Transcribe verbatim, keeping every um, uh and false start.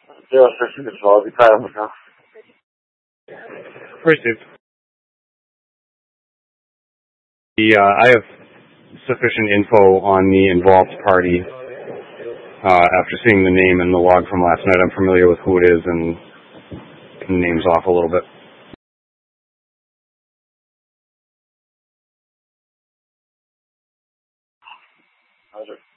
zero six six twelve, you tied up now. Received. The, uh, I have sufficient info on the involved party. Uh, after seeing the name and the log from last night, I'm familiar with who it is and can names off a little bit. Roger.